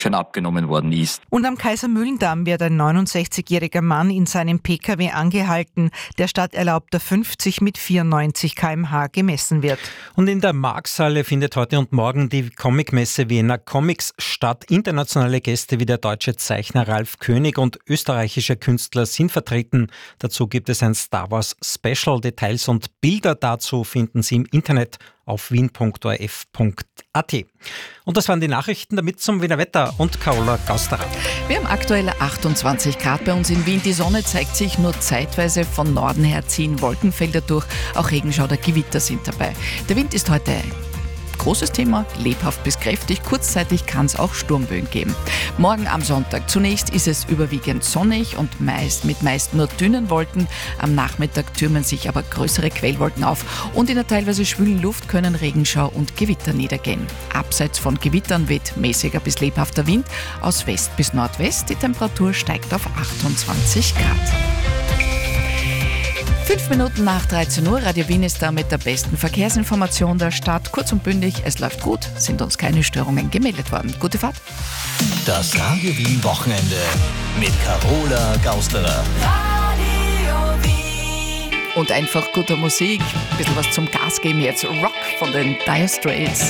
schon abgenommen worden ist. Und am Kaisermühlendamm wird ein 69-jähriger Mann in seinem Pkw angehalten. Der stadterlaubter 50 mit 94 km/h gemessen wird. Und in der Markthalle findet heute und morgen die Comicmesse Vienna Comics statt. Internationale Gäste wie der deutsche Zeichner Ralf König und österreichische Künstler sind vertreten. Dazu gibt es ein Star Wars Special. Details und Bilder dazu finden Sie im Internet auf wien.orf.at. Und das waren die Nachrichten, damit zum Wiener Wetter und Carola Gausterer. Wir haben aktuell 28 Grad bei uns in Wien. Die Sonne zeigt sich nur zeitweise. Von Norden her ziehen Wolkenfelder durch. Auch Regenschauer oder Gewitter sind dabei. Der Wind ist heute großes Thema, lebhaft bis kräftig. Kurzzeitig kann es auch Sturmböen geben. Morgen am Sonntag. Zunächst ist es überwiegend sonnig und meist nur dünnen Wolken. Am Nachmittag türmen sich aber größere Quellwolken auf und in der teilweise schwülen Luft können Regenschau und Gewitter niedergehen. Abseits von Gewittern weht mäßiger bis lebhafter Wind aus West bis Nordwest. Die Temperatur steigt auf 28 Grad. 5 Minuten nach 13 Uhr, Radio Wien ist da mit der besten Verkehrsinformation der Stadt. Kurz und bündig, es läuft gut, sind uns keine Störungen gemeldet worden. Gute Fahrt. Das Radio Wien Wochenende mit Carola Gausterer. Radio Wien. Und einfach guter Musik, ein bisschen was zum Gas geben jetzt. Rock von den Dire Straits.